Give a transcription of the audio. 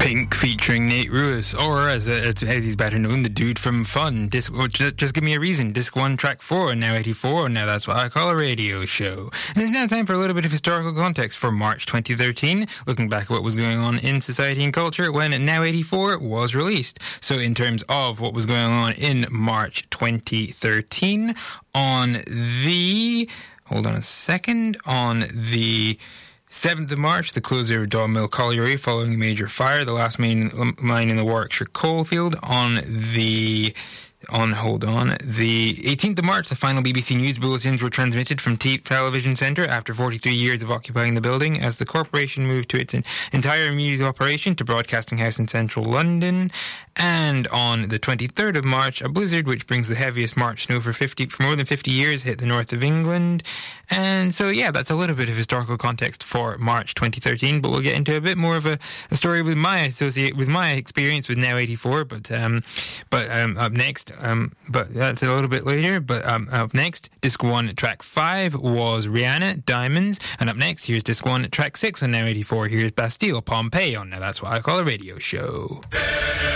Pink featuring Nate Ruess, or as he's better known, the dude from Fun. Just Give Me a Reason, Disc 1, Track 4, and now 84, now that's what I call a radio show. And it's now time for a little bit of historical context for March 2013, looking back at what was going on in society and culture when Now 84 was released. So in terms of what was going on in March 2013, on the 7th of March, the closure of Daw Mill Colliery following a major fire, the last main mine in the Warwickshire coalfield. The 18th of March, the final BBC News bulletins were transmitted from Television Centre after 43 years of occupying the building as the corporation moved to its entire news operation to Broadcasting House in central London. And on the 23rd of March, a blizzard, which brings the heaviest March snow for more than 50 years, hit the north of England. And so, yeah, that's a little bit of historical context for March 2013, but we'll get into a bit more of a story with my experience with Now 84, but up next, but that's a little bit later, but up next, Disc 1, Track 5 was Rihanna, Diamonds, and up next, here's Disc 1, Track 6 on Now 84, here's Bastille, Pompeii on Now That's What I Call a Radio Show.